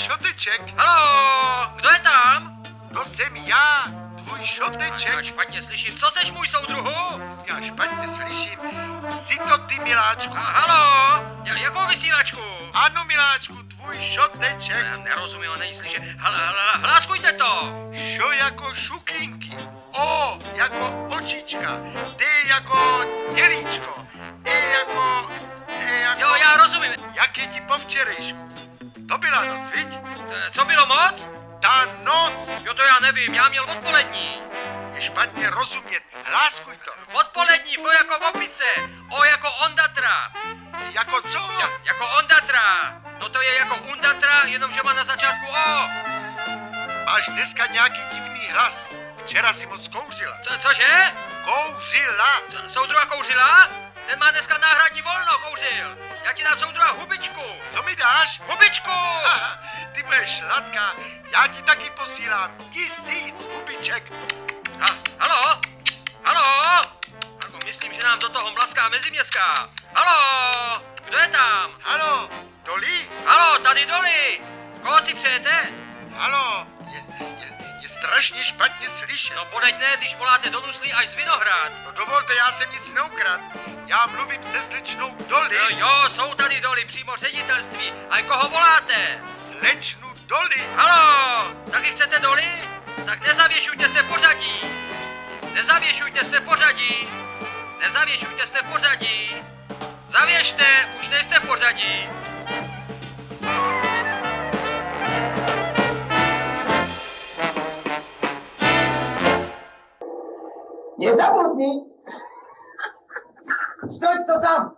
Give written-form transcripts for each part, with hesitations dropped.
šoteček. Haló, kdo je tam? To jsem já, tvůj šoteček. Já špatně slyším, co seš, můj soudruhu? Já špatně slyším. Jsi to ty, miláčku. Haló, jakou vysílačku? Ano, miláčku, tvůj šoteček. Nerozumím, není slyšet. Hláskujte to. Šo jako šukinky. O jako očička. D jako dělíčko. E jako... Jo, já rozumím. Jak je ti po včerejšku? To byla noc, viď? Co bylo moc? Ta noc. Jo, to já nevím, já měl odpolední. Je špatně rozumět. Hláskuj to. Odpolední, V jako opice. O jako ondatra. Jako co? Jako ondatra. No to je jako undatra, jenomže má na začátku O. Máš dneska nějaký divný hlas. Včera si moc kouřila. Cože? Kouřila. Soudruha kouřila? Ten má dneska náhradní volno, kouřil. Já ti dám soudruha hubičku. Co mi dáš? Hubičku! Aha, ty budeš sladká. Já ti taky posílám 1000 hubiček. Haló? Haló? Jako myslím, že nám do toho mlaská meziměstská. Haló? Kdo je tam? Haló, Doli? Haló, tady Doli. Koho si přejete? Haló, je strašně špatně slyšet. No podeď ne, když voláte do Nuslí až z Vinohrad. No dovolte, já jsem nic neukradl. Já mluvím se slečnou Doli. Jo, jsou tady Doli, přímo ředitelství. A koho voláte? Slečnu Doli. Haló, taky chcete Doli? Tak nezavěšujte se v pořadí. Nezavěšujte se v pořadí. Nezavěšujte se v pořadí. Zavěšte, už nejste v pořadí. Nezabudni! Stoď to tam!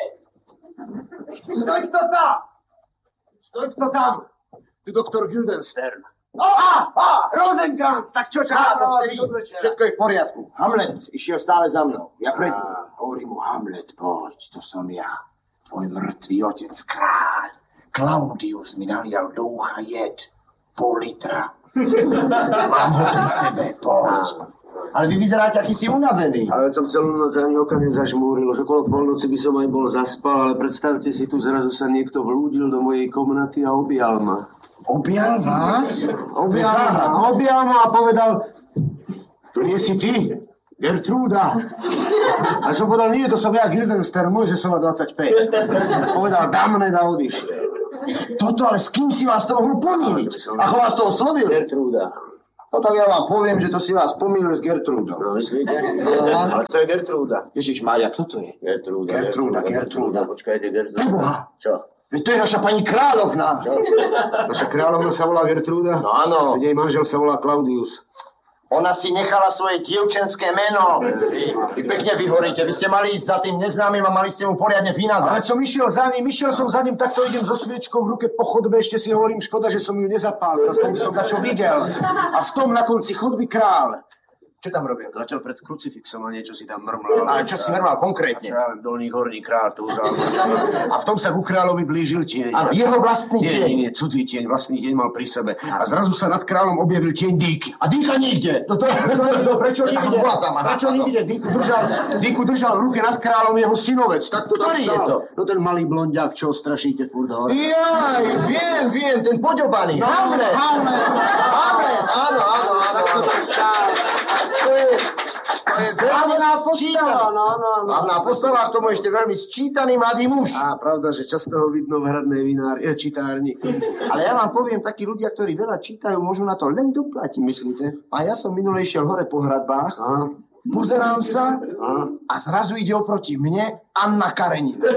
Stoď to tam! Stoď to tam! Tu doktor Guildenstern. Rosenkrantz, tak čo čakáte ste vy? Všetko je v poriadku. Hamlet išiel stále za mnou. Ja pred ním. Hovorím mu, Hamlet, poď, to som ja. Tvoj mŕtvý otec kráľ. Claudius mi nalial do ucha jed. Pol litra. Mám ho pri sebe, poď. Ale vy vyzeráte, aký si unavený. Ale som celú noc ani oka nezažmúrilo, že okolo polnoci by som aj bol zaspal, ale predstavte si, tu zrazu sa niekto vlúdil do mojej komnaty a objal ma. Objal vás? Objal ma a povedal, to nie si ty, Gertrúda. A som povedal, nie, to som ja, Guildenstern, Mojžesova 25. Povedal, damne a odišiel. Toto, ale s kým si vás to mohol pomýliť? Ako vás to oslovil? Gertrúda. No tak ja vám poviem, že to si vás pomýlil s Gertrúdou. No, myslíte? Ale to je Gertrúda. Ježišmária, kto to je? Gertrúda. Počkajte, Gertrúda. Preboha. Čo? Veď to je naša pani kráľovna. Čo? Naša kráľovna sa volá Gertrúda? No áno. Veď jej manžel sa volá Claudius. Ona si nechala svoje dievčenské meno. Vy pekne vyhoríte. Vy ste mali ísť za tým neznámym a mali ste mu poriadne vynadať. Ale som išiel za ním, takto idem so sviečkou v ruke po chodbe, ešte si hovorím, škoda, že som ju nezapálil, aspoň by som dačo videl. A v tom na konci chodby král. Čo tam robil? Začal pred krucifixom a niečo si tam mrmlal. A čo si mrmlal konkrétne? Čo ja viem, dolník, horník, král, tu A v tom sa ku kráľovi blížil tieň. Áno, jeho vlastný tieň. Nie, cudzí tieň, vlastný tieň mal pri sebe. A zrazu sa nad kráľom objavil tieň Díky. A Díka nikde. Prečo nikde? Prečo nikde? Díku držal v ruke nad kráľom jeho synovec. Tak to tam Ktorý je to? No ten malý blondiak, čo strašíte furt hore. Jaj, viem, ten poďobaný. Hamlet, áno. Tak to tam stále. To je veľmi hlavná postava, k tomu ešte veľmi sčítaný mladý muž. Á, pravda, že často ho vidno v hradnej čitárni. Ale ja vám poviem, takí ľudia, ktorí veľa čítajú, môžu na to len doplatiť, myslíte? A ja som minule išiel hore po hradbách, pozerám sa a zrazu ide oproti mne Anna Karenina.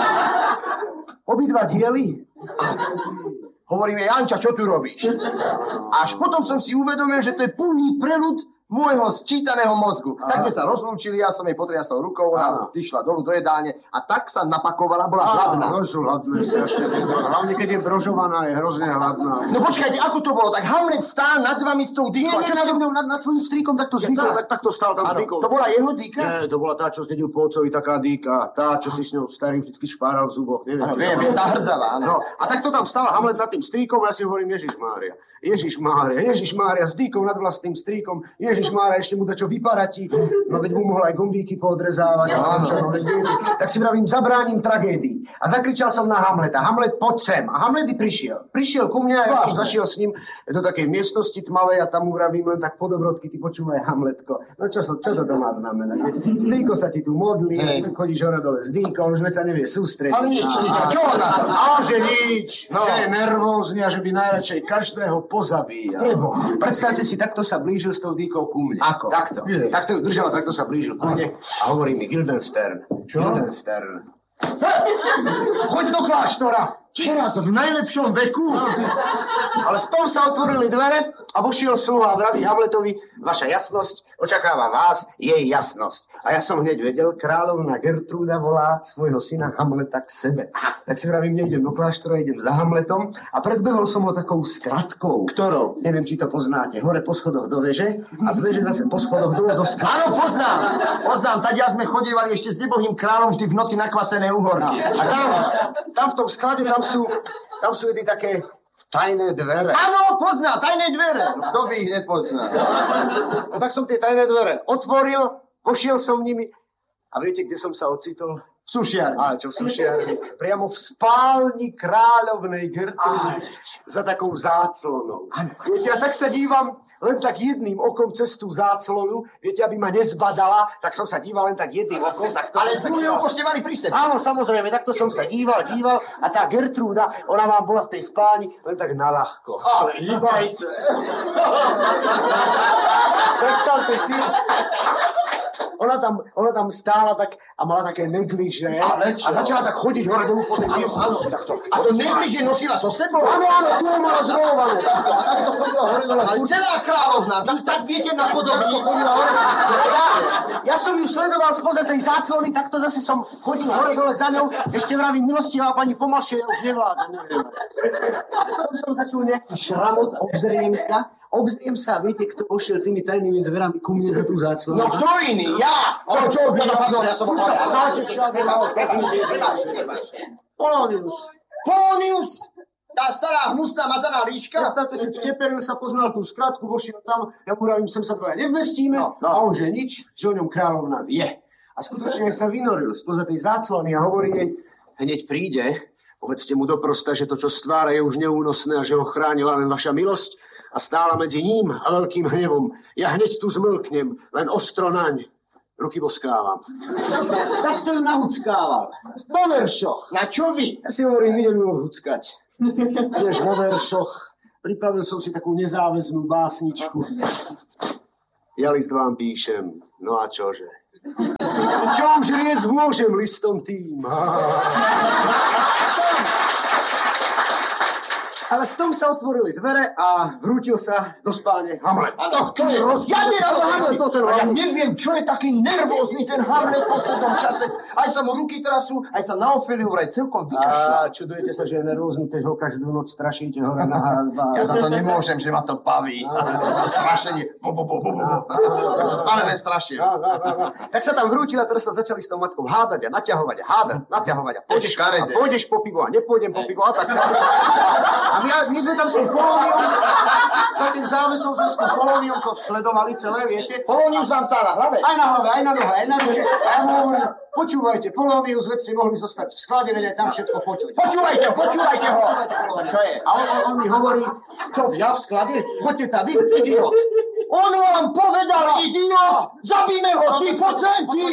Obidva diely. Hovorím jej, Anča, čo tu robíš? Až potom som si uvedomil, že to je plný preľud môjho sčítaného mozgu. Tak sme sa rozlúčili, ja som jej potriasol rukou, ona zišla dolu do jedálne a tak sa napakovala, bola hladná. No sú hladné, strašne. Hlavne, keď je brožovaná, je hrozne hladná. No počkajte, ako to bolo? Tak Hamlet stál nad vami s tou Díkou. Nie, nad svojím stríkom takto vznikol, takto stál tam s Díkou. To bola jeho Díka? Nie, to bola tá, čo zdedil po otcovi, taká Díka. Tá, čo si s ňou starým vždycky špáral v zuboch. Viem, tá hrdzavá. No, a takto tam stál Hamlet nad tým stríkom a ja si hovorím, Ježišmária, s Díkou nad vlastným stríkom, Ježmára, ešte mu dačo vyparatí. No veď mu mohol aj gombíky poodrezávať. Tak si vravím, zabránim tragédii. A zakričal som na Hamleta. Hamlet, poď sem. A Hamlet i prišiel. Prišiel ku mňa a ja som zašiel s ním do takej miestnosti tmavej a tam mu vravím len tak podobrodky, ty počúvaj, Hamletko. No čo to má znamenať? Zdýko sa ti tu modlí, chodíš hore dole Zdýko, on už veď sa nevie sústrediť. Ale nič, a čo on na to? A že nič, že je nervózny a že by najradšej každého pozabíjal. Predstavte si, takto sa blížil s tou dýkou ku mne. Ako? Takto ju držal, takto sa blížil ku mne a hovorí mi Guildenstern. Čo? Guildenstern. Choď do kláštora. Teraz v najlepšom veku. Ale v tom sa otvorili dvere a vošiel sluha a vraví Hamletovi, vaša jasnosť očakáva vás, jej jasnosť. A ja som hneď vedel, kráľovna Gertrúda volá svojho syna Hamleta k sebe. Tak si vravím, nejdem do kláštora, idem za Hamletom a predbehol som ho takou skratkou. Ktorou? Neviem, či to poznáte. Hore po schodoch do veže a z veže zase po schodoch dole do skratky. Áno, poznám. Tadia sme chodievali ešte s nebohým kráľom vždy v noci na kvasené uhorky. A tam v tom sklade, tam sú jedny také tajné dvere. Áno, poznám, tajné dvere. No, kto by ich nepoznal? No tak som tie tajné dvere otvoril, pošiel som nimi a viete, kde som sa ocitol? V sušiarni. Ale čo v sušiarni? Priamo v spálni kráľovnej Gertrudy za takou záclonou. Viete, ja tak sa dívam len tak jedným okom cez tú záclonu, viete, aby ma nezbadala, tak som sa díval len tak jedným okom. Ale druhé oko ste mali pri sebe. Áno, samozrejme, takto som sa díval a tá Gertrúda, ona vám bola v tej spálni len tak naľahko. Ale hýbajte. Predstavte si, ona tam stála tak a mala také negliže a začala tak chodiť hore dolu po tej miestnosti. A to negliže nosila so sebou? Áno, tu ho mala zrolované. Takto chodila hore dole. Ale celá kráľovna, tak viete napodobniť. Ja som ju sledoval spoza tej záclony, takto zase som chodil hore dole za ňou. Ešte vravím, milostivá pani, pomalšie, ja už nevládzem, neviem. A v tom som začul nejaký šramot, obzriem sa, viete, kto pošiel tými tajnými dverami ku mne za tú záclonu? No kto iný? Ja! Ale čo vy? Ja som ho Polonius! Tá stará hnusná mazaná líška? Predstavte si, vteperil sa, poznal tú skratku, vošiel tam, ja mu vravím, sem sa dvoja nevmestíme, a on že nič, že o ňom kráľovna vie. A skutočne sa vynoril spoza tej záclony a hovorí jej, hneď príde, povedzte mu doprosta, že to, čo stvára, je už neúnosné a že ho chránila len vaša milosť a stála medzi ním a veľkým hnevom. Ja hneď tu zmlknem, len ostro naň. Ruky boskávam. Tak to ju nahuckával. Po veršoch. Na čo vy? Ja si hovorím, idem ju odhuckať. Tiež vo veršoch. Pripravil som si takú nezáväznú básničku. Ja list vám píšem. No a čože? Čo už riec môžem listom tým? Ale v tom sa otvorili dvere a vrútil sa do spálne Hamlet. To je rozdielne na Hamlet. Ja neviem, čo je taký nervózny ten Hamlet v poslednom čase. Aj sa mu ruky trasú, aj sa na Ofeliu vraj celkom vykašľa. A čudujete sa, že je nervózny, keď ho každú noc strašíte hore na hradbách. Ja za to nemôžem, že ma to baví. Strašenie. Ja som stále len strašil. Tak sa tam vrútil a teraz sa začali s tou matkou hádať a naťahovať a hádať, naťahovať. A pôjdeš po pivo a nepôjdem po pivo a tak. A my sme tam s tým Polóniom, za tým závesom sme s tým Polóniom to sledovali celé, viete? Polónius vám stál na hlave? Aj na hlave, aj na nohe, aj na nohe. A ja mu hovorím, počúvajte, Polónius, veď ste mohli zostať v sklade, veď aj tam všetko počuť. Počúvajte ho! Čo je? A on mi hovorí, čo, ja v sklade? Choďte tam, vy, idiot. On vám povedal, idiot! Zabíme ho, ty pocenty!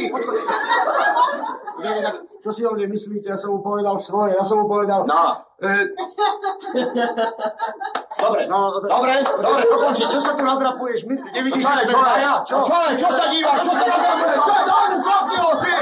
Čo si o mne myslíte? Ja som mu povedal svoje, No. Dobre, dokončiť. Čo sa tu nadrapuješ? Nevidíš, že sme dvaja? Čo sa dívaš? Čo sa nadrapuješ? Čo je dámu kopnilo, ty?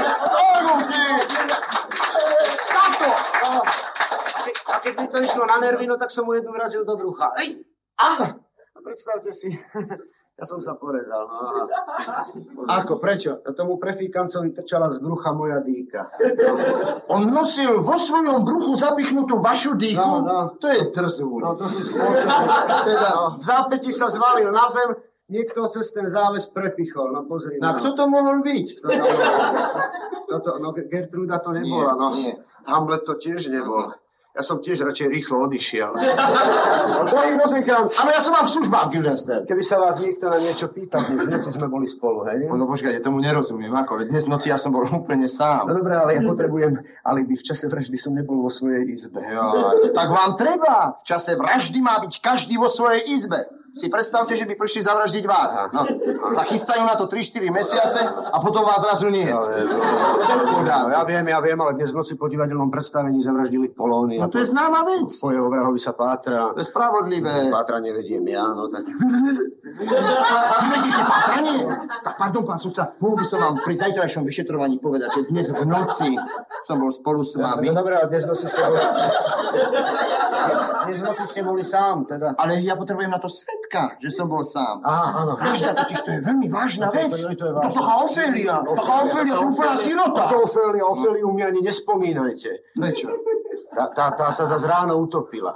Takto! A keď mi to išlo na nervy, no tak som mu jednu vrazil do brucha. A predstavte si, ja som sa porezal. No. Ako, prečo? A tomu prefíkancovi trčala z brucha moja dýka. On nosil vo svojom bruchu zapichnutú vašu dýku? No. To je trzúň. No, to si spôsobil. Teda, v zápäti sa zvalil na zem, niekto cez ten záves prepichol. No pozri. No, kto to mohol byť? Gertrúda to nebola. Nie. Hamlet to tiež nebol. Ja som tiež radšej rýchlo odišiel. Drahý Rosenkranz. Ale ja som vám v službách, Guildenstern. Keby sa vás niekto na niečo pýtal, dnes v noci sme boli spolu, hej? No počkajte, tomu nerozumiem. Ako? Dnes v noci ja som bol úplne sám. No dobré, ale ja potrebujem alibi. V čase vraždy som nebol vo svojej izbe. Jo, tak vám treba. V čase vraždy má byť každý vo svojej izbe. Si predstavte, že by prišli zavraždiť vás. No, sa chystajú na to 3-4 mesiace a potom vás zrazu nie. Ja viem, ale dnes v noci po divadelnom predstavení zavraždili Polónia. No to je známa vec. Po jeho vrahovi sa pátra. To je spravodlivé. Pátranie vediem ja, no tak... Vedíte pátranie? Tak pardon, pán sudca, mohol by som vám pri zajtrajšom vyšetrovaní povedať, že dnes v noci som bol spolu s vami. No dobré, ale dnes v noci ste boli... Dnes v noci ste boli sám, teda. Ale ja potrebujem na to svedka, že som bol sám. Aha, áno. Vražda totiž to je veľmi vážna vec. To je vážna. Taká Ofélia, úplná sirota. Oféliu mi ani nespomínajte. Prečo? Tá sa zas ráno utopila.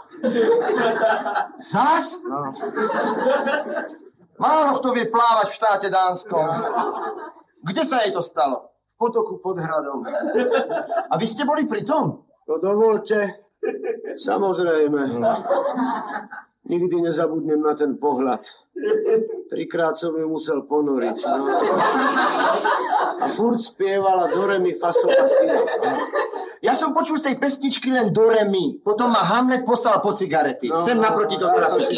Zas? No. Málo kto vie plávať v štáte Dánskom. Kde sa jej to stalo? V potoku pod hradom. A vy ste boli pri tom? To dovolte. Samozrejme. Nikdy nezabudnem na ten pohľad. 3-krát som ju musel ponoriť. No. A furt spievala do re mi fa sol la si. Ja som počul z tej pesničky len do re mi. Potom ma Hamlet poslal po cigarety. Sem naproti do trafiky.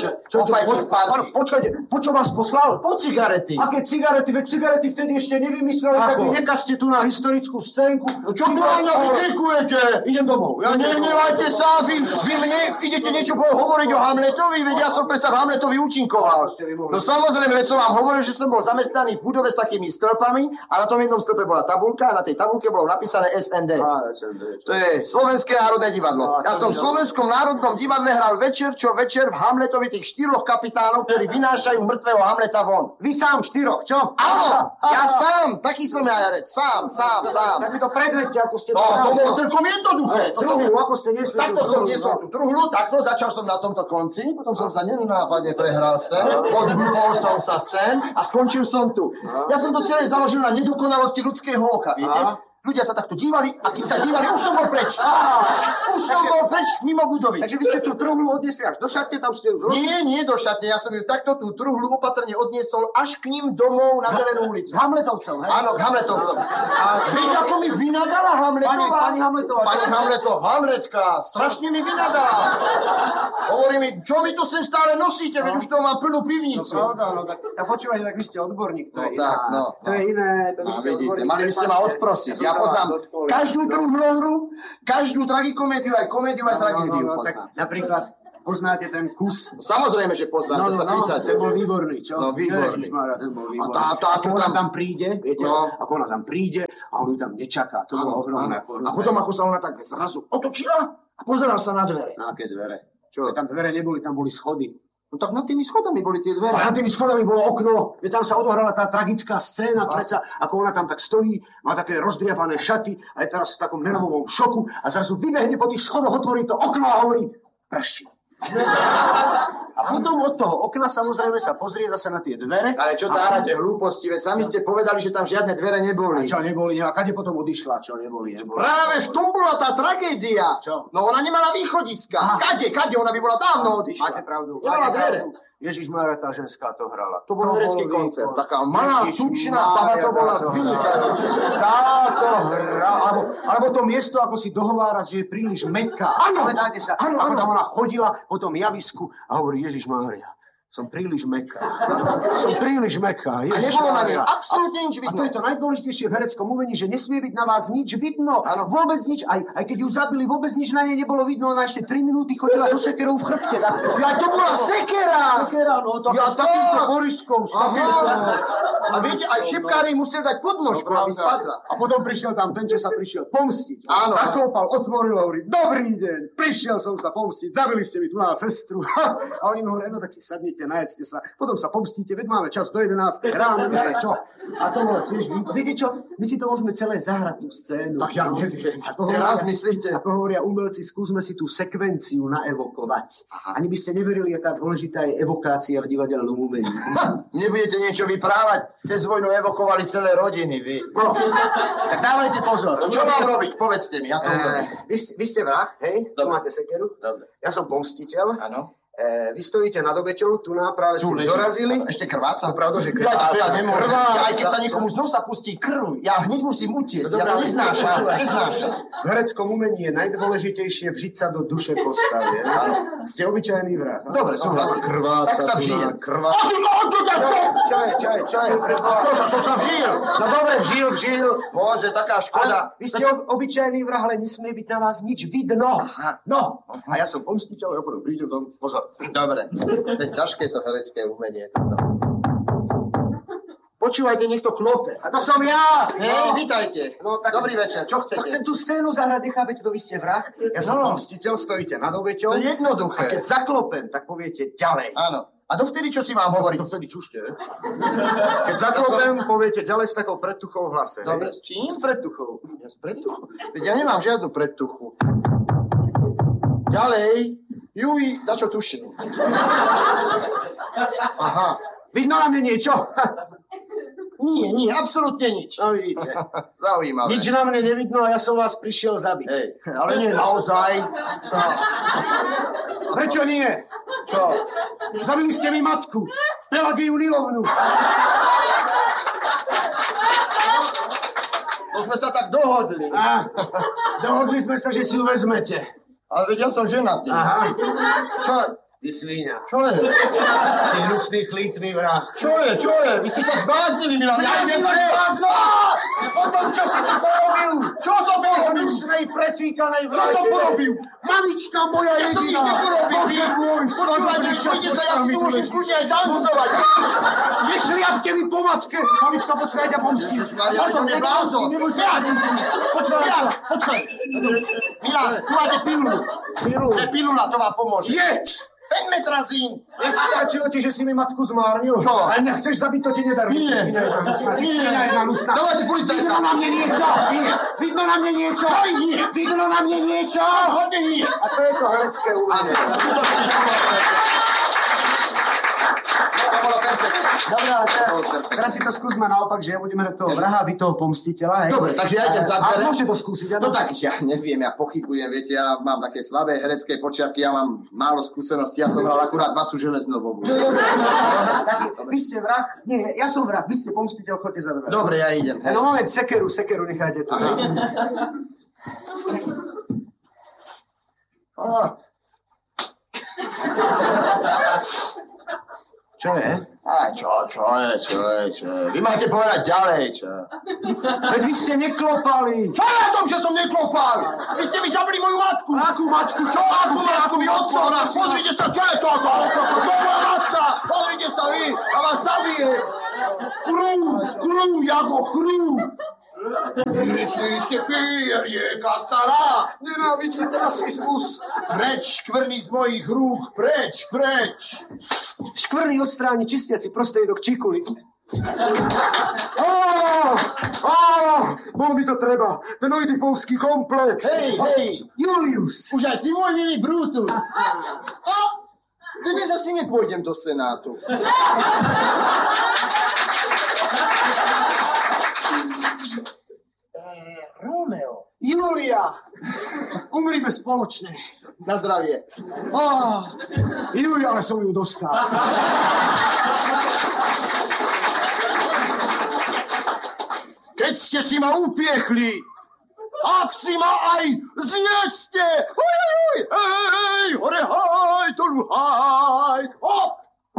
Počkajte, po čo vás poslal? Po cigarety. Aké cigarety? Veď cigarety vtedy ešte nevymysleli, tak vy nekaste tu na historickú scénku. No čo tu na mňa vykrikujete? Idem domov. Ja nehnevajte sa, vy mne idete niečo hovoriť o Hamletovi, veď ja som predsa v Hamletovi účinkoval. No samozrejme, veď som vám hovoril, že som bol zamestnaný v budove s takými stĺpami a na tom jednom stĺpe bola tabuľka a na tej tabuľke bolo napísané SND. To je Slovenské národné divadlo. Ja som v Slovenskom národnom divadle hral večer v Hamletovi tých 4 kapitánov, ktorí vynášajú mŕtvého Hamleta von. Vy sám 4, čo? Áno, ja sám, taký som ja jarec, sám. Tak mi to predvedte, ako ste to To bolo celkom jednoduché. Ako ste nesli Takto som niesol tú truhlu, takto začal som na tomto konci, potom som sa nenápadne prehral sem, odhúpol som sa sem a skončil som tu. Ja som to celé založil na nedokonalosti ľudského oka, viete? Ľudia sa takto dívali a keď sa dívali, už som bol preč. Už som bol preč mimo budovy. Takže vy ste tú truhlu odniesli až do šatne, tam ste ju zložili? Nie do šatne, ja som ju takto tú truhlu opatrne odniesol až k ním domov na Zelenú ulicu. Hamletovcom, hej? Áno, k Hamletovcom. A viete, ako mi vynadala Hamletová? Pani Hamletová. Pani Hamletová, Hamletka, strašne mi vynadala. Hovorí mi, čo mi to sem stále nosíte, veď už to mám plnú pivnicu. No tak počúvajte, tak vy ste odborník, to je iné. To je iné, to vy ste vidíte, odborník. mali by ste ma odprosiť. Ja poznám každú truhlú hru, každú tragikomédiu, aj komédiu, aj tragédiu poznám. Tak napríklad poznáte ten kus? Samozrejme, že poznám, to sa pýtate. Ten bol výborný, čo? No, výborný. Ježišmária, ten bol výborný. A ako ona tam príde, viete? No. Ako ona tam príde a on ju tam nečaká. To bolo ohromné. A potom, ako sa ona tak zrazu otočila a pozerala sa na dvere. Na aké dvere? Čo? Tam dvere neboli, tam boli schody. No tak nad tými schodami boli tie dvere. A nad tými schodami bolo okno, kde tam sa odohrala tá tragická scéna, predsa, ako ona tam tak stojí, má také rozdriapané šaty a je teraz v takom nervovom šoku a zrazu vybehne po tých schodoch, otvorí to okno a hovorí, prší. A potom od toho okna samozrejme sa pozrie zase na tie dvere. Ale čo dávate hlúposti, veď sami ste povedali, že tam žiadne dvere neboli. A čo neboli, a kade potom odišla, čo neboli. Práve v tom bola tá tragédia. Čo? No ona nemala východiska. Kade ona by bola dávno odišla. Máte pravdu. Nemala dvere. Ježišmária, tá ženská to hrala. To bol herecký koncert. Taká malá, tučná baba to bola vynikajúca. Táto hra, alebo to miesto, ako si dohovárať, že je príliš mäkká. Áno, povedáte sa, ako tam ona chodila po tom javisku a hovorí, Ježišmária, som príliš mäkká. A nebolo na nej absolútne nič vidno. A to je to najdôležitejšie v hereckom umení, že nesmie byť na vás nič vidno. Áno. Vôbec nič. Aj keď ju zabili, vôbec nič na nej nebolo vidno. Ona ešte 3 minúty chodila so sekerou v chrbte. Ja, to bola sekera! Sekera, no to Ja s takýmto boriskom. A viete, aj šepkári musel dať podnožku, aby spadla. A potom prišiel tam ten, čo sa prišiel pomstiť. Áno. Zaklopal, otvoril a hovorí, dobrý deň, prišiel som sa pomstiť, zabili ste mi tu na sestru. A oni mu hovorí, no tak si sadnite, najedzte sa, potom sa pomstíte, veď máme čas do 11. ráno, čo? A to bolo tiež, viete čo, my si to môžeme celé zahrať tú scénu. Tak ja neviem, teraz myslíte? Ako hovoria umelci, skúsme si tú sekvenciu naevokovať. Ani by ste neverili, aká dôležitá je evokácia v divadelnom umení. Nebudete niečo vyprávať? Cez vojnu evokovali celé rodiny, vy. No, tak dávajte pozor. Čo mám robiť? Povedzte mi, ja to urobím. Vy ste vrah, hej? Tu máte sekeru. Dobre. Ja som pomstiteľ. Áno. Vy stojíte nad obeťou, tu práve ste dorazili. Ešte krváca? Pravda, že krváca. Ja nemôžem. Aj keď sa niekomu z nosa pustí krv, ja hneď musím utiecť. Ja to neznášam. V hereckom umení je najdôležitejšie vžiť sa do duše postavy. Ste obyčajný vrah. Dobre, súhlasím. Krváca. Tak sa vžijem. Čo je? Čo som sa vžil? No dobre, vžil. Bože, taká škoda. Vy ste obyčajný vrah, ale nesmie byť na vás nič vidno. No. A ja som pomstiteľ, ja potom prídem tam. Pozor. Dobre, to je ťažké to herecké umenie. Počúvajte, niekto klope. A to som ja! Hej, vítajte. No, tak, dobrý večer, čo chcete? Chcem tú scénu zahrať, nechápete, to vy ste vrah. Ja som pomstiteľ, stojíte nad obeťou. To je jednoduché. A keď zaklopem, tak poviete ďalej. Áno. A dovtedy, čo si mám hovoriť? Dovtedy čušte. Keď zaklopem, poviete ďalej s takou predtuchou v hlase. Dobre, s čím? S predtuchou. Ja s predtuchou? Veď ja nemám žiadnu predtuchu. Ďalej. Juj, dačo tuším. Aha. Vidno na mne niečo? Nie, absolútne nič. No vidíte. Zaujímavé. Nič na mne nevidno a ja som vás prišiel zabiť. Hej, ale nie naozaj. No. Prečo nie? Čo? Zabili ste mi matku. Pelagiu Nilovnu. To sme sa tak dohodli. Dohodli sme sa, že si ju vezmete. Ale veď ja som ženatý. Aha. Čo? Ty svíňa. Čo je? Ty hnusný, chlípný vrah. Čo je? Vy ste sa zbláznili, Milan. Ja si máš blázno! O tom, čo si ty porobil! Čo som porobil? Hnusnej, prefíkanej Čo som porobil? Mamička moja Ja som nič jediná. neporobil. Bože môj, Počúvajte, pojďte sa, ja si tu môžem kľudne aj tancovať. Nešliapte mi po matke. Mamička, počkaj, ja ťa pomstím. Ježišmaria, to je blázon. Počkaj. Milan, tu máte pilulu. To je pilula, to vám pomôže. Jeď! Fenmetrazín. Nestáčilo ti, že si mi matku zmárnil? Čo? Ale mňa chceš zabiť, to ti nedarujem. Nie. Ty svinia jedna hnusná. Dávajte policajta. Vidno na mne niečo. Vidno na mne niečo. Nie. Vidno na mne niečo. Hodne nie. A to je to herecké umenie. To bolo perfektné. Dobre, ale teraz si to skúsme naopak, že ja budem hrať toho vraha, vy toho pomstiteľa. Hej. Dobre, takže ja idem za dvere. A môžete to skúsiť. No tak, ja neviem, ja pochybujem, viete, ja mám také slabé herecké počiatky, ja mám málo skúseností, ja som hral akurát Vasu Železnovú. Vy ste vrah? Nie, ja som vrah, vy ste pomstiteľ, chodte za dvere. Dobre, ja idem. No moment, sekeru nechajte tu. Čo je? Čo je? Vy máte povedať ďalej, čo? Veď vy ste neklopali. Čo je o tom, že som neklopal? Vy ste mi zabili moju matku. Akú matku? Čo akú matku? Vy otcovná, pozrite sa, čo je toto? To je moja matka. Pozrite sa vy, a vás zabije. Krú, Jago, krú. Si rieka stará. Nenávidíte rasizmus. Preč, škvrny z mojich rúk, preč. Škvrny odstráni čistiaci prostriedok čikuli. Bol by to treba. Ten oidipovský komplex. Hej. Julius. Už aj ty, môj milý Brutus. Dnes asi nepôjdem do Senátu. Romeo. Julia. Umrime spoločne. Na zdravie. Julia, ale som ju dostal. Keď ste si ma upiechli, ak si ma aj zjedzte, hej, hore, haj, dolu, haj, hop,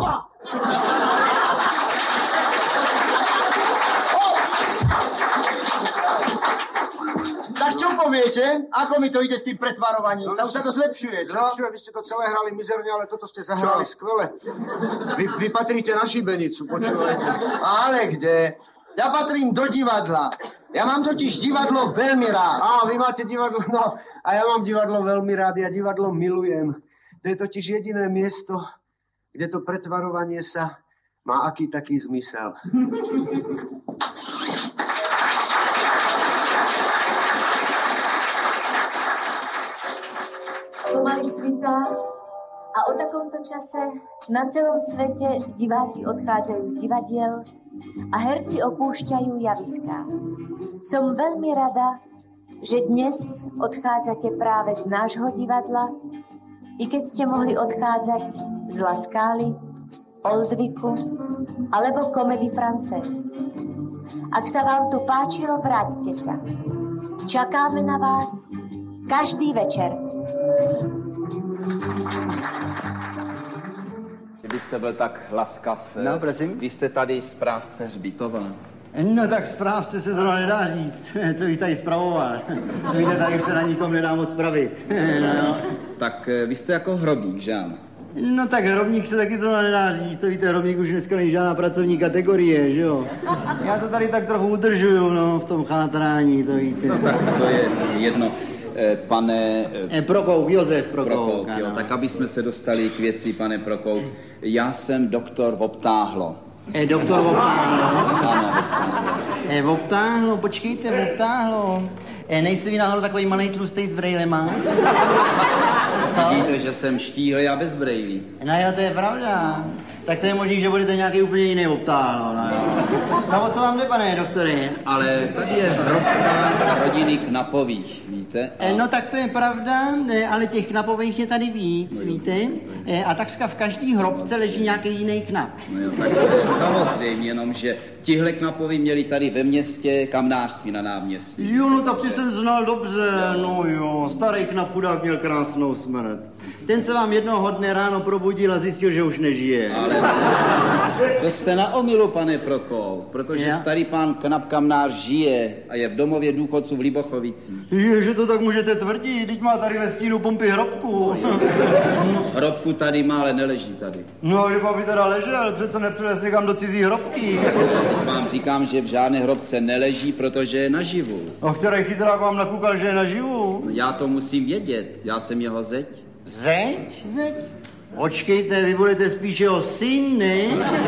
Tak čo poviete? Ako mi to ide s tým pretvarovaním? Už sa to zlepšuje, čo? Zlepšuje, vy ste to celé hrali mizerne, ale toto ste zahrali skvele. Vy patríte na šibenicu, počúvajte. Ale kde? Ja patrím do divadla. Ja mám totiž divadlo veľmi rád. Vy máte divadlo, no. A ja mám divadlo veľmi rád, ja divadlo milujem. To je totiž jediné miesto, kde to pretvarovanie sa má aký taký zmysel. Pomaly svitá a o takomto čase na celom svete diváci odchádzajú z divadiel a herci opúšťajú javiská. Som veľmi rada, že dnes odchádzate práve z nášho divadla, i keď ste mohli odchádzať z La Scala, Oldviku alebo Comédie Française. Ak sa vám tu páčilo, vráťte sa. Čakáme na vás každý večer. Kdybyste byl tak laskav, no, prosím. Vy jste tady správce hřbitova. No tak správce se zrovna nedá říct, co bych tady spravoval. Víte, tady už se na nikom nedá moc spravit. No. Tak vy jste jako hrobník, že ano? No tak hrobník se taky zrovna nedá říct, to víte, hrobník už dneska není žádná pracovní kategorie, že jo? Já to tady tak trochu udržuju, no, v tom chátrání, to víte. No tak to je jedno. Pane... Prokouk, Josef Prokouk. Jo, tak aby jsme se dostali k věci, pane Prokouk. Já jsem doktor Voptáhlo. Doktor Voptáhlo? Ano, Voptáhlo. Voptáhlo, počkejte, Voptáhlo. Nejste vy náhodou takový malej tlustej s brejlema? Co? Vidíte, že jsem štíhlý a bez brejlí. No jo, to je pravda. Tak to je možný, že budete nějaký úplně jiný Voptáhlo, no jo. No o co vám jde, pane doktore? Ale tady je hrobka rodiny Knapových, víte? No tak to je pravda, ale těch Knapových je tady víc, víte? A takřka v každý hrobce leží nějaký jiný Knap. No jo, tak to je samozřejmě, jenom že tihle Knapovi měli tady ve městě kamnářství na náměstí. Jo, no tak ty jsem znal dobře, no jo, starý Knap chudák měl krásnou smrt. Ten se vám jednoho dne ráno probudil a zjistil, že už nežije. Ale to jste na omylu, pane Prokouk, protože starý pán Knap kamnář žije a je v domově důchodců v Libochovicích. Že to tak můžete tvrdit, teď má tady ve stínu pumpy hrobku. Hrobku tady má, ale neleží tady. No, kdyby by teda ležel, přece nepřines někam do cizí hrobky. Teď vám říkám, že v žádné hrobce neleží, protože je naživu. A který chytrák vám nakukal, že je naživu? No, já to musím vědět, já jsem jeho zeď. Zeď? Zeď? Počkejte, vy budete spíš jeho syn, ne?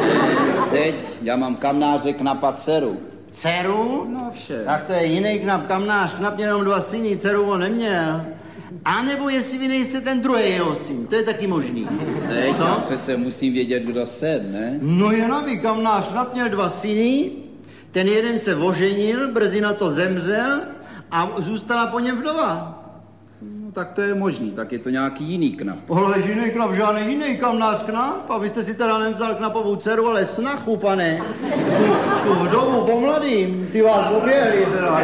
Zeď, já mám kamnáře Knapa dceru. Dceru? No vše. Tak to je jiný Knap, kamnář. Knap měl jenom 2 syny, dceru on neměl. A nebo jestli vy nejste ten druhý jeho syn, to je taky možný. Zeď, já přece musím vědět, kdo jsem, ne? No jen aby kamnář Knap měl 2 syny, ten jeden se oženil, brzy na to zemřel a zůstala po něm vdova. No tak to je možný, tak je to nějaký jiný Knap. Ale jiný Knap, žádný jiný kamnář Knap. A vy jste si teda nevzal Knapovou dceru, ale snachu, pane. Tu vdovu po mladým, ty vás oběhli teda.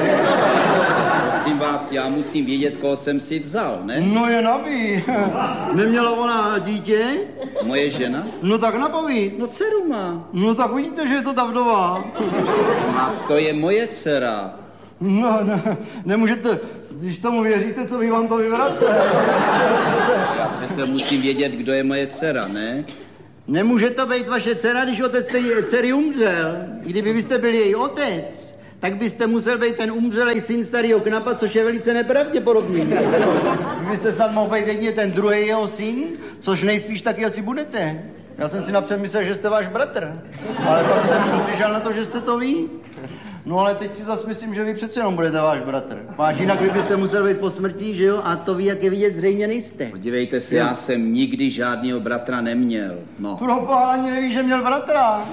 Prosím vás, já musím vědět, koho jsem si vzal, ne? No je aby. Neměla ona dítě? Moje žena? No tak napovíc. No dceru má. No tak vidíte, že je to ta vdova. Prosím vás, to je moje dcera. No, nemůžete, když tomu věříte, co by vám to vyvrace. Já přece musím vědět, kdo je moje dcera, ne? Nemůže to být vaše dcera, když otec té dcery umřel. Kdyby vy jste byl její otec, tak byste musel být ten umřelej syn starého Knapa, což je velice nepravděpodobný. Vy byste snad mohl být jedině ten druhý jeho syn, což nejspíš taky asi budete. Já jsem si napřed myslel, že jste váš bratr, ale pak jsem přišel na to, že jste to ví. No ale teď si zase myslím, že vy přece jenom budete váš bratr. Váš jinak vy byste musel být po smrti, že jo? A to vy, jak je vidět, zřejmě nejste. Podívejte se, já jsem nikdy žádného bratra neměl. No. Propál ani neví, že měl bratra.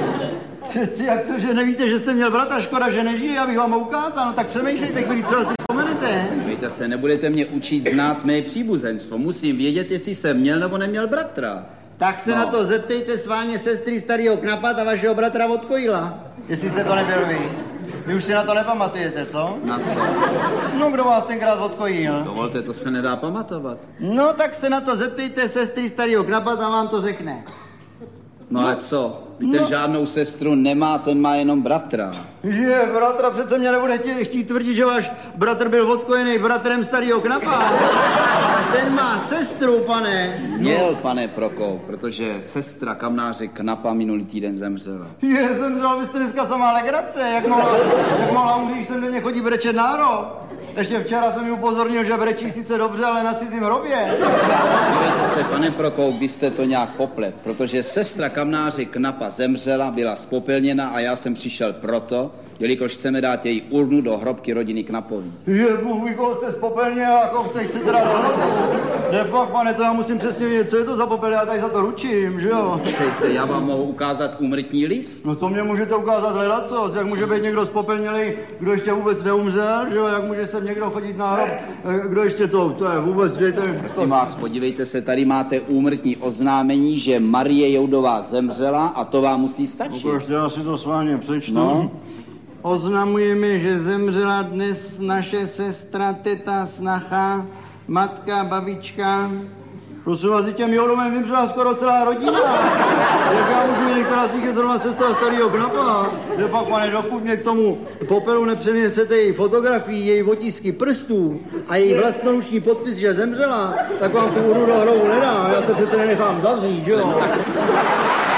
Jak to, že nevíte, že jste měl bratra, škoda, že nežije, abych vám ho ukázal. No tak přemýšlejte, chvíli třeba si vzpomenete. Podívejte se, nebudete mě učit znát mé příbuzenstvo. Musím vědět, jestli jsem měl nebo neměl bratra. Tak se na to zeptejte sválně sestry starého Knapa a vašeho bratra Vodkojila. Jestli jste to nebyl vy. Vy už si na to nepamatujete, co? Na co? No, kdo vás tenkrát odkojil? Dovolte, to se nedá pamatovat. No, tak se na to zeptejte sestry starého Knapa a vám to řekne. No ale co? Ten žádnou sestru nemá, ten má jenom bratra. Že bratra, přece mě nebude chtít tvrdit, že váš bratr byl odkojený bratrem starého Knapa. Ten má sestru, pane. Měl, pane Prokouk, protože sestra kamnáře Knapa minulý týden zemřela. Zemřela, vy jste dneska samá legrace. Jak mohla umřít, když jsem do něj chodí brečet na rok. Ještě včera jsem mi upozornil, že brečí sice dobře, ale na cizím hrobě. Dívejte se, pane Prokop, vy jste to nějak poplet, protože sestra kamnáře Knapa zemřela, byla spopelněna a já jsem přišel proto, jelikož chceme dát její urnu do hrobky rodiny Knapový. Bůh, koho jste spopelněl, jako chcete teda do hrobu. Nepak, pane, to já musím přesně vědět, co je to za popel, já tady za to ručím, že jo? Počkejte, já vám mohu ukázat úmrtní list? No to mě můžete ukázat hledacos, jak může být někdo spopelnělý, kdo ještě vůbec neumřel, že jo, jak může sem někdo chodit na hrob, kdo ještě to je vůbec, dejte mi. Prosím vás, podívejte se, tady máte úmrtní oznámení, že Marie Joudová zemřela a to vám musí stačit. Ukažte, já si to s vámi přečtu. No. Oznamujeme, že zemřela dnes naše sestra, teta, snacha, matka, babička. Prosím vás, těm Joudovým vymřela skoro celá rodina. Jak já můžu, některá z nich je zrovna sestra starého Knapa. Že pak, pane, dokud mě k tomu popelu nepřenesete její fotografii, její otisky prstů a její vlastnoruční podpis, že zemřela, tak vám tu urnu do hrobu nedá. Já se přece nenechám zavřít, že jo?